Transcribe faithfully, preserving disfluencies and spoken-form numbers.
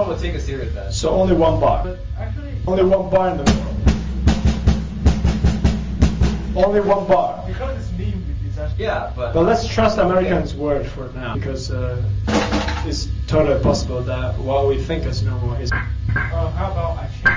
one would take a serious bet. So only one bar. But actually, Only one bar in the middle. Only one bar. because it's meme with disaster. Yeah, but. But let's trust Americans' word for now, because uh, it's totally possible that what we think is normal is. Uh, how about I change